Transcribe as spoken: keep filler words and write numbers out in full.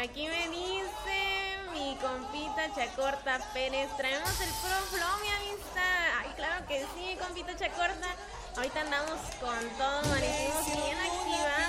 aquí me dice mi compita Chacorta Pérez. Traemos el Pro Flow, mi amistad. Ay, claro que sí, compita Chacorta. Ahorita andamos con todo, amanecimos bien activados.